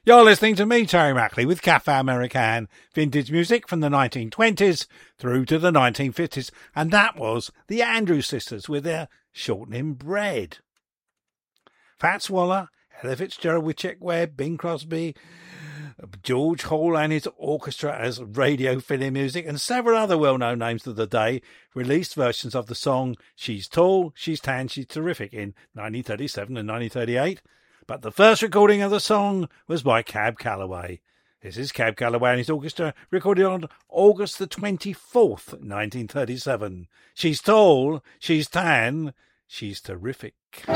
You're listening to me, Terry Mackley, with Cafe American, vintage music from the 1920s through to the 1950s. And that was the Andrews Sisters with their Shortening Bread. Fats Waller, Ella Fitzgerald with Chick Webb, Bing Crosby, George Hall and his orchestra as Radio Philly Music, and several other well-known names of the day released versions of the song She's Tall, She's Tan, She's Terrific in 1937 and 1938. But the first recording of the song was by Cab Calloway. This is Cab Calloway and his orchestra, recorded on August the 24th, 1937. She's tall, she's tan, she's terrific.